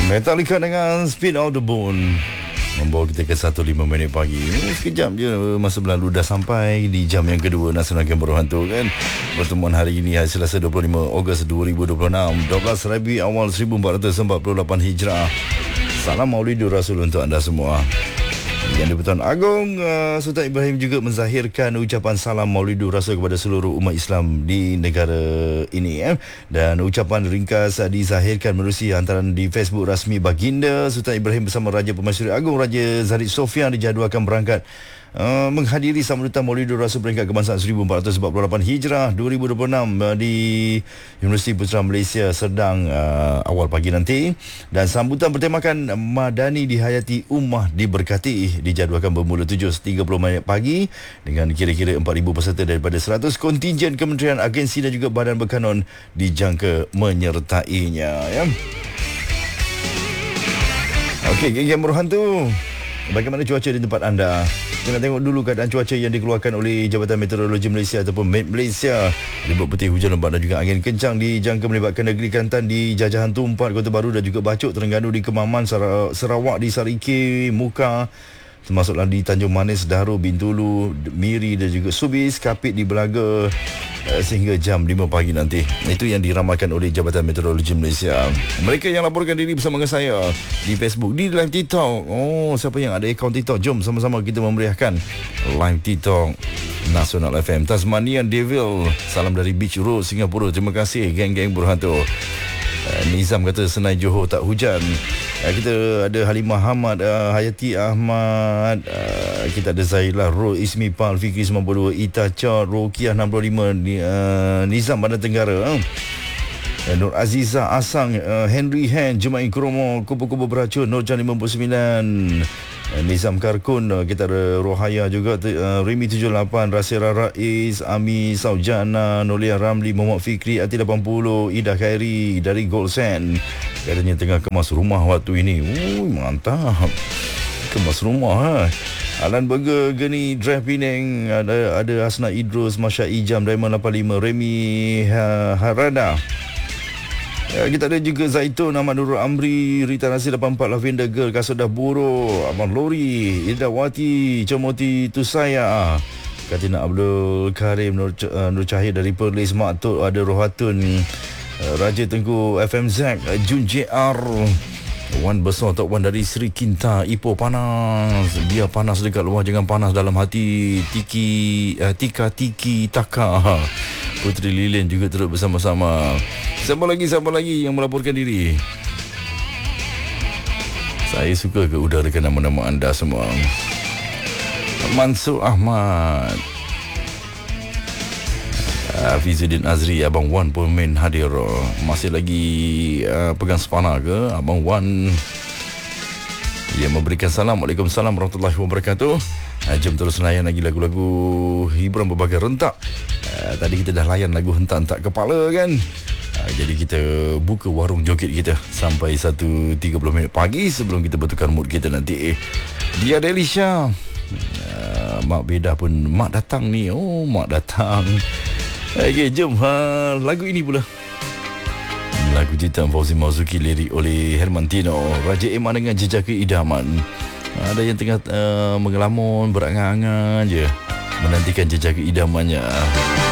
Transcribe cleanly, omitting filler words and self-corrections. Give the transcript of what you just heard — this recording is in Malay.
Metallica dengan Speed of the Bone membawa kita ke 1.5 minit pagi. Sekejap je masa berlalu dah sampai di jam yang kedua Nasional Game Berhantu kan. Pertemuan hari ini hari Selasa 25 Ogos 2026, 12 Rabiul Awal 1448 Hijrah. Salam Maulidur Rasul untuk anda semua. Yang di-Pertuan Agong Sultan Ibrahim juga menzahirkan ucapan salam Maulidur Rasul kepada seluruh umat Islam di negara ini dan ucapan ringkas dizahirkan menerusi hantaran di Facebook rasmi Baginda. Sultan Ibrahim bersama Raja Pemasyuri Agong Raja Zahid Sofian dijadualkan berangkat menghadiri sambutan Maulidur Rasul peringkat kebangsaan 1448 Hijrah 2026 di Universiti Putra Malaysia Serdang awal pagi nanti, dan sambutan bertemakan Madani dihayati, Ummah diberkati dijadualkan bermula 7.30 pagi dengan kira-kira 4,000 peserta daripada 100 kontingen kementerian, agensi dan juga badan berkanun dijangka menyertainya ya. Okey, geng-geng berhantu, bagaimana cuaca di tempat anda? Kita tengok dulu keadaan cuaca yang dikeluarkan oleh Jabatan Meteorologi Malaysia ataupun MET Malaysia. Ribut putih, hujan lebat dan juga angin kencang dijangka melibatkan negeri Kelantan di Jajahan Tumpat, Kota Baru dan juga Bacok, Terengganu di Kemaman, Sarawak di Sarike, Muka, termasuklah di Tanjung Manis, Dahru, Bintulu, Miri dan juga Subis, Kapit di Belaga sehingga jam 5 pagi nanti. Itu yang diramalkan oleh Jabatan Meteorologi Malaysia. Mereka yang laporkan diri bersama dengan saya di Facebook, di live TikTok. Oh, siapa yang ada akaun TikTok? Jom sama-sama kita memeriahkan live TikTok Nasional FM. Tasmanian Devil, salam dari Beach Road, Singapura. Terima kasih geng-geng berhantu. Nizam kata Senai Johor tak hujan. Kita ada Halimah Hamad, Hayati Ahmad, kita ada Zailah Ro, Ismi Pal, Fikri 92, Itacha, Rokiah 65, Nizam Bandar Tenggara, Nur Aziza Asang, Henry Han, Jema'i Kromo, Kubu-Kubu Beracun, Nurjan 59, Nizam Karkun, kita ada Rohaya juga, Rimi 78, Rasira Rais, Ami Saujana, Nolia Ramli, Muhammad Fikri, Ati 80, Ida Khairi dari Golsen. Katanya tengah kemas rumah waktu ini. Mantap. Kemas rumah Alan Burger, Geni Drive Penang, ada Hasna Idrus, Masya Ijam, Diamond 85, Remy Harada. Kita ada juga Zaitun, Ahmad Nurul Amri, Rita Nasir 84, Lavender Girl, Kasodah Buro, Abang Lori, Idawati, Comoti Tusaya, Katina Abdul Karim, Nur Cahir dari Perlis, Mak Tok, ada Rohatun, Raja Tengku FMZ, Jun JR, Wan besar Tok Wan dari Sri Kinta, Ipoh panas, biar panas dekat luar, jangan panas dalam hati. Tika Tiki Taka, Putri Lilian juga turut bersama-sama. Siapa lagi yang melaporkan diri? Saya suka ke udarakan nama-nama anda semua. Mansur Ahmad, Fizuddin Azri, Abang Wan pun main hadir. Masih lagi pegang spana ke Abang Wan yang memberikan salam. Waalaikumsalam warahmatullahi wabarakatuh. Jom terus layan lagi lagu-lagu hiburan berbagai rentak. Tadi kita dah layan lagu hentak-hentak kepala kan. Jadi kita buka warung joget kita sampai 1.30 minit pagi sebelum kita betulkan mood kita nanti. Dia Delisha, Mak Bedah pun Mak datang ni. Oh, Mak datang. Okey, jom lagu ini pula. Lagu ciptaan Fauzi Marzuki, lirik oleh Hermantino, Raja Eman dengan Jejaka Idaman. Ada yang tengah mengelamun, berangan-angan je menantikan jejaka idamannya.